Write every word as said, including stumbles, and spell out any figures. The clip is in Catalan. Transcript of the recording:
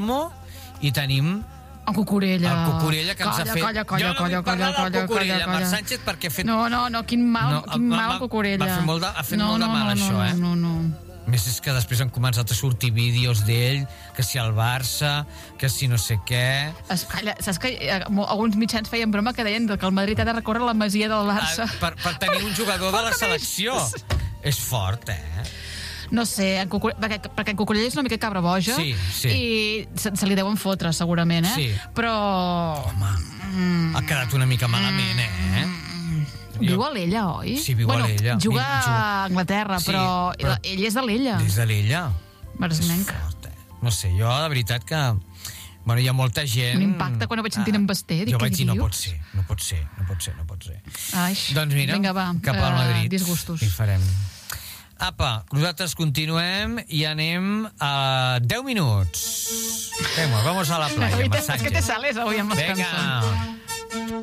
i tenim el Cucurella. El Cucurella que ens colla, ha fet... Colla, colla, jo no colla, vull parlar colla, del Cucurella, colla, Marc colla. Sánchez, perquè ha fet... No, no, no, quin mal, No, quin va- mal va- Cucurella. va fer molt de- ha fet no, molt de no, mal, no, això, no, eh? No, no, no. A més, és que després han començat a sortir vídeos d'ell, que si el Barça, que si no sé què... Es, calla, saps que eh, mo- alguns mitjans feien broma que deien que el Madrid ha de recórrer la masia del Barça? Ah, per, per tenir un jugador de la selecció. És fort, eh? No sé, en Cucurella, perquè, perquè en Cucurella és una mica cabra boja Sí, sí. i se, se li deuen fotre, segurament, eh? Sí. Però... Home, mm. ha quedat una mica malament, eh? Viu a l'Ella, oi? Sí, viu bueno, a l'Ella. Juga Juga- a Anglaterra, Sí, però, però- ell és de l'Ella. Des de l'Ella. Maresmenc. És fort, eh? No sé, jo, de veritat que... Bueno, hi ha molta gent... Un impacte quan ho vaig sentint en Basté. Dic, Jo què vaig dir, no dius? pot ser, no pot ser, no pot ser, no pot ser. Ai, Doncs mira, vinga, va, cap al eh, Madrid. disgustos. I farem. Apa, nosaltres continuem i anem a deu minuts. Venga, vamos a la playa, La veritat Marc és que te Sánchez. sales avui amb les Vinga. cançons.